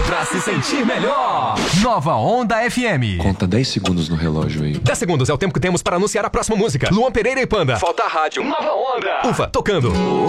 pra se sentir melhor. Nova Onda FM. Conta 10 segundos no relógio aí. 10 segundos é o tempo que temos para anunciar a próxima música. Luan Pereira e Panda. Falta a rádio. Nova Onda. Ufa, tocando.